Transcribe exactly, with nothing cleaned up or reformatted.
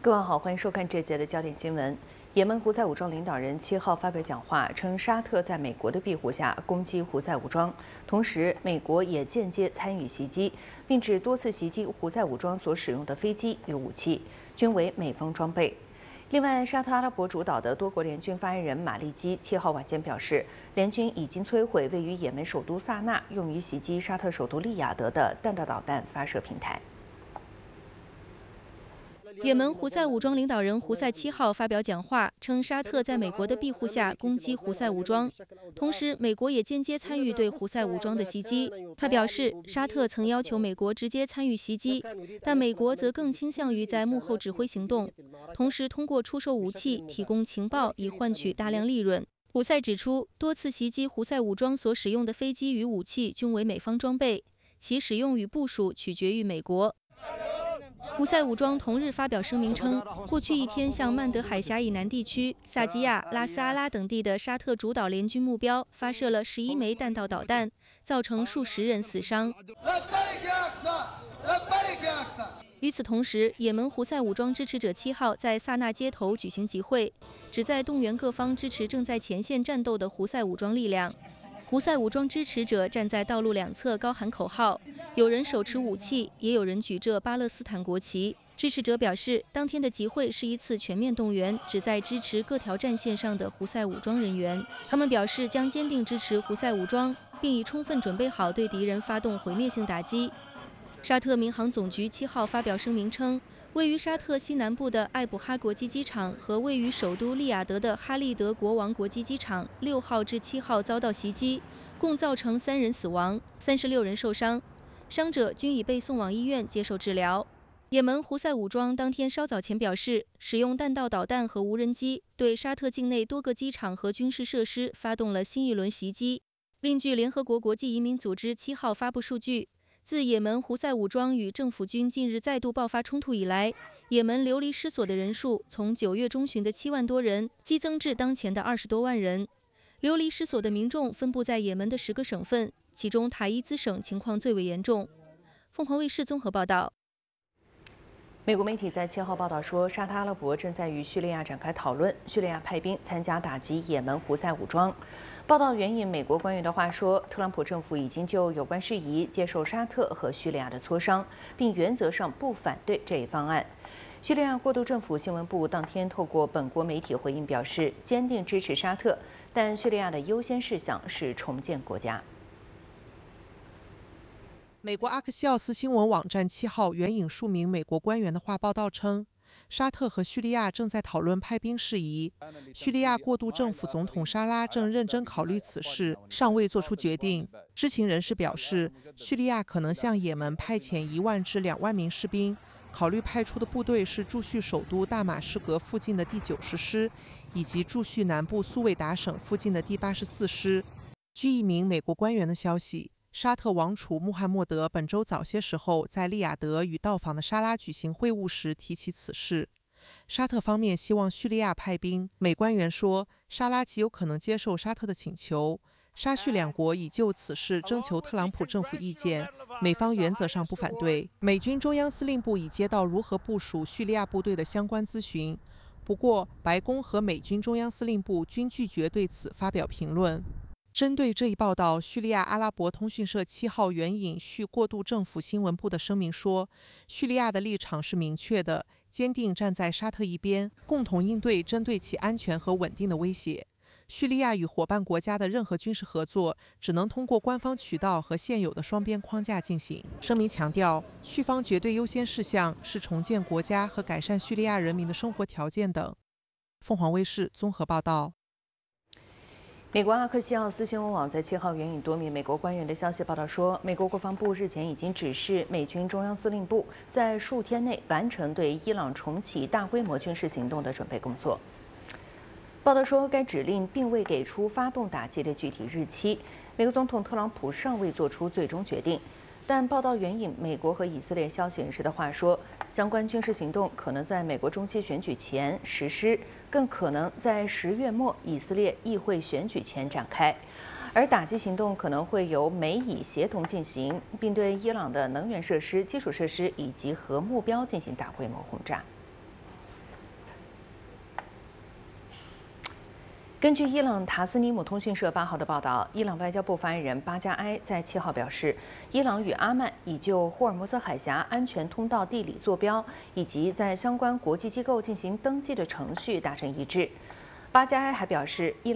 各位好，欢迎收看这节的焦点新闻。也门胡塞武装领导人七号发表讲话，称沙特在美国的庇护下攻击胡塞武装，同时美国也间接参与袭击，并指多次袭击胡塞武装所使用的飞机与武器均为美方装备。另外，沙特阿拉伯主导的多国联军发言人马利基七号晚间表示，联军已经摧毁位于也门首都萨那用于袭击沙特首都利雅得的弹道导弹发射平台。 也门胡塞武装领导人胡塞七号发表讲话，称沙特在美国的庇护下攻击胡塞武装，同时美国也间接参与对胡塞武装的袭击。他表示，沙特曾要求美国直接参与袭击，但美国则更倾向于在幕后指挥行动，同时通过出售武器、提供情报以换取大量利润。胡塞指出，多次袭击胡塞武装所使用的飞机与武器均为美方装备，其使用与部署取决于美国。 胡塞武装同日发表声明称，过去一天向曼德海峡以南地区、萨基亚、拉斯阿拉等地的沙特主导联军目标发射了十一枚弹道导弹，造成数十人死伤。与此同时，也门胡塞武装支持者七号在萨那街头举行集会，旨在动员各方支持正在前线战斗的胡塞武装力量。 胡塞武装支持者站在道路两侧高喊口号，有人手持武器，也有人举着巴勒斯坦国旗。支持者表示，当天的集会是一次全面动员，旨在支持各条战线上的胡塞武装人员。他们表示将坚定支持胡塞武装，并已充分准备好对敌人发动毁灭性打击。沙特民航总局七号发表声明称， 位于沙特西南部的艾卜哈国际机场和位于首都利雅得的哈利德国王国际机场六号至七号遭到袭击，共造成三人死亡，三十六人受伤，伤者均已被送往医院接受治疗。也门胡塞武装当天稍早前表示，使用弹道导弹和无人机对沙特境内多个机场和军事设施发动了新一轮袭击。另据联合国国际移民组织七号发布数据， 自也门胡塞武装与政府军近日再度爆发冲突以来，也门流离失所的人数从九月中旬的七万多人激增至当前的二十多万人。流离失所的民众分布在也门的十个省份，其中塔伊兹省情况最为严重。凤凰卫视综合报道。 美国媒体在七号报道说，沙特阿拉伯正在与叙利亚展开讨论，叙利亚派兵参加打击也门胡塞武装。报道援引美国官员的话说，特朗普政府已经就有关事宜接受沙特和叙利亚的磋商，并原则上不反对这一方案。叙利亚过渡政府新闻部当天透过本国媒体回应表示，坚定支持沙特，但叙利亚的优先事项是重建国家。 美国阿克西奥斯新闻网站七号援引数名美国官员的话报道称，沙特和叙利亚正在讨论派兵事宜。叙利亚过渡政府总统沙拉正认真考虑此事，尚未做出决定。知情人士表示，叙利亚可能向也门派遣一万至两万名士兵，考虑派出的部队是驻叙首都大马士革附近的第九十师，以及驻叙南部苏韦达省附近的第八十四师。据一名美国官员的消息， 沙特王储穆罕默德本周早些时候在利雅得与到访的沙拉举行会晤时提起此事。沙特方面希望叙利亚派兵。美官员说，沙拉极有可能接受沙特的请求。沙叙两国已就此事征求特朗普政府意见，美方原则上不反对。美军中央司令部已接到如何部署叙利亚部队的相关咨询，不过白宫和美军中央司令部均拒绝对此发表评论。 针对这一报道，叙利亚阿拉伯通讯社七号援引叙过渡政府新闻部的声明说，叙利亚的立场是明确的，坚定站在沙特一边，共同应对针对其安全和稳定的威胁。叙利亚与伙伴国家的任何军事合作，只能通过官方渠道和现有的双边框架进行。声明强调，叙方绝对优先事项是重建国家和改善叙利亚人民的生活条件等。凤凰卫视综合报道。 美国阿克西奥斯新闻网在七号援引多名美国官员的消息报道说，美国国防部日前已经指示美军中央司令部在数天内完成对伊朗重启大规模军事行动的准备工作。报道说，该指令并未给出发动打击的具体日期，美国总统特朗普尚未做出最终决定。 但报道援引美国和以色列消息人士的话说，相关军事行动可能在美国中期选举前实施，更可能在十月末以色列议会选举前展开。而打击行动可能会由美以协同进行，并对伊朗的能源设施、基础设施以及核目标进行大规模轰炸。 根据伊朗塔斯尼姆通讯社八号的报道，伊朗外交部发言人巴加埃在七号表示，伊朗与阿曼已就霍尔木兹海峡安全通道地理坐标以及在相关国际机构进行登记的程序达成一致。巴加埃还表示，伊朗